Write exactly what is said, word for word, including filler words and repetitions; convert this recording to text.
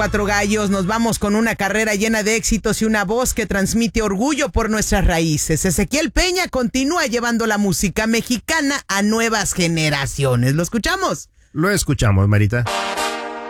Cuatro Gallos nos vamos con una carrera llena de éxitos y una voz que transmite orgullo por nuestras raíces. Ezequiel Peña continúa llevando la música mexicana a nuevas generaciones. ¿Lo escuchamos? Lo escuchamos, Marita.